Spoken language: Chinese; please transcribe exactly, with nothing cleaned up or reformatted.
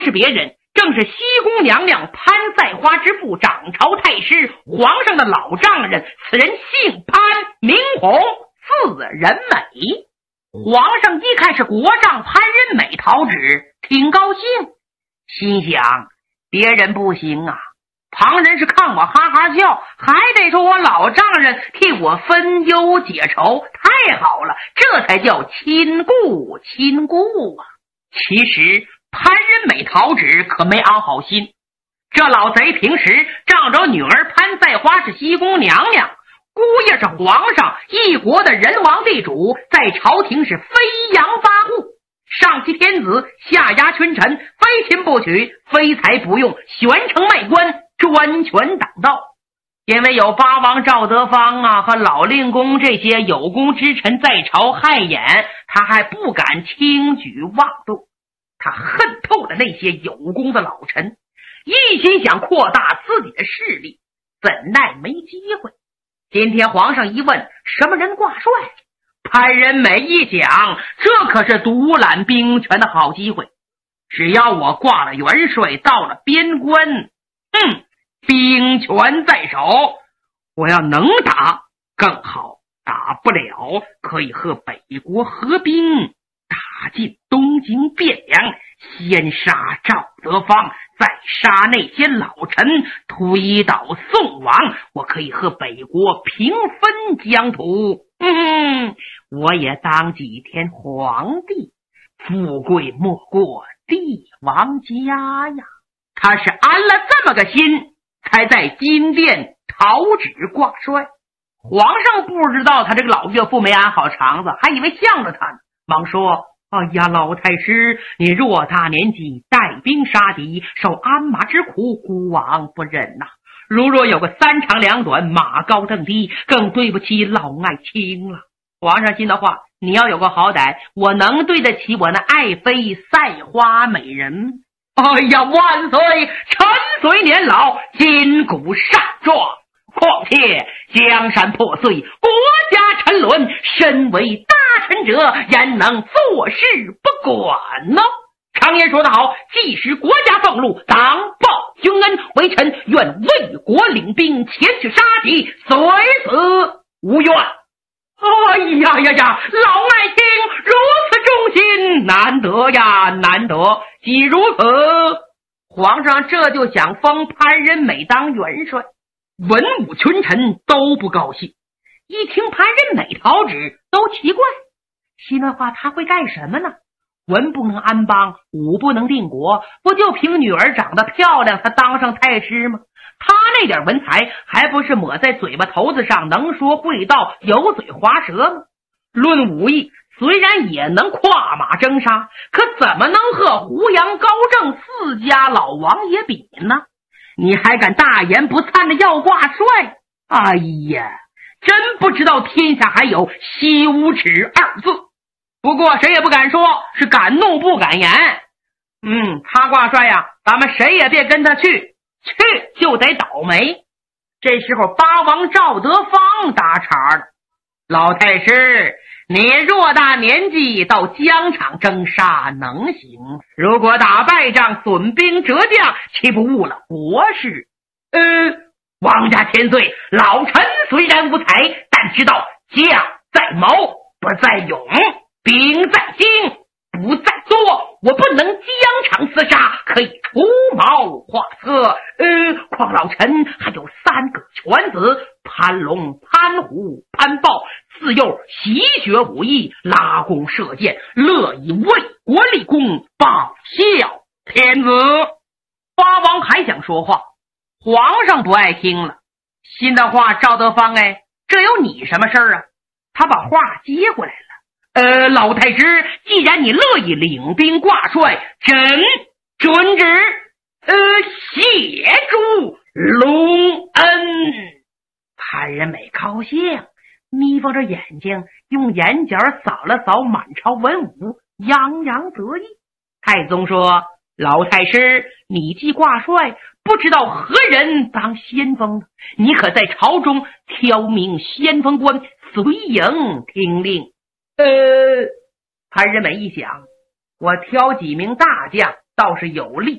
是别人，正是西宫娘娘潘在花之父，掌朝太师，皇上的老丈人。此人姓潘，名弘，字仁美。皇上一看是国丈潘仁美讨旨，挺高兴，心想别人不行啊，旁人是看我哈哈笑，还得说我老丈人替我分忧解愁，太好了，这才叫亲故亲故啊。其实潘仁美讨旨可没安好心，这老贼平时仗着女儿潘在花是西宫娘娘，姑爷是皇上，一国的人王地主，在朝廷是飞扬跋扈，上欺天子，下压群臣，非亲不娶，非才不用，悬城卖官，专权党道。因为有八王赵德芳啊和老令公这些有功之臣在朝害眼，他还不敢轻举妄动。他恨透了那些有功的老臣，一心想扩大自己的势力，怎奈没机会。今天皇上一问什么人挂帅，潘仁美一想，这可是独揽兵权的好机会。只要我挂了元帅，到了边关，嗯，兵权在手，我要能打更好，打不了可以和北国合兵，打进东京汴梁，先杀赵德芳，再杀那些老臣，推倒宋王，我可以和北国平分疆土。嗯，我也当几天皇帝，富贵莫过帝王家呀。他是安了这么个心，才在金殿讨旨挂帅。皇上不知道他这个老岳父没安好肠子，还以为向着他呢，忙说：哎呀，老太师，你偌大年纪，带兵杀敌，受鞍马之苦，孤王不忍呐、啊。如若有个三长两短，马高正低，更对不起老爱卿了。皇上心的话，你要有个好歹，我能对得起我那爱妃赛花美人。哎呀，万岁！臣虽年老，筋骨尚壮。况且江山破碎，国家沉沦，身为大臣者，焉能坐视不管呢？常言说得好，既使国家俸禄，当报君恩，为臣愿为国领兵前去杀敌，虽死无怨。哎呀呀呀，老爱卿如此忠心，难得呀，难得。既如此，皇上这就想封潘仁美当元帅。文武群臣都不高兴，一听潘仁美讨旨都奇怪，心的话他会干什么呢？文不能安邦，武不能定国，不就凭女儿长得漂亮他当上太师吗？他那点文才还不是抹在嘴巴头子上，能说会道，油嘴滑舌吗？论武艺虽然也能跨马征杀，可怎么能和胡杨高正四家老王爷比呢？你还敢大言不惭的要挂帅？哎呀，真不知道天下还有惜无耻二字。不过谁也不敢说，是敢怒不敢言。嗯，他挂帅呀，咱们谁也别跟他去，去就得倒霉。这时候八王赵德芳打岔了：老太师，你偌大年纪到疆场征杀能行？如果打败仗，损兵折将，岂不误了国事？呃，王家千岁，老臣虽然无才，但知道将在谋，不在勇，兵在精，不在多。我不能疆场厮杀，可以除毛画策。呃，况老臣还有三个犬子，潘龙、潘虎、潘豹，自幼习学武艺，拉弓射箭，乐以为国立功，报效天子。八王还想说话，皇上不爱听了，心的话：赵德芳，哎，这有你什么事儿啊？他把话接过来了。呃，老太师，既然你乐意领兵挂帅，朕准旨呃谢主隆恩。潘仁美高兴，眯缝着眼睛，用眼角扫了扫满朝文武，洋洋得意。太宗说：老太师，你既挂帅，不知道何人当先锋呢？你可在朝中挑明先锋官，随营听令。呃，潘仁美一想，我挑几名大将倒是有利，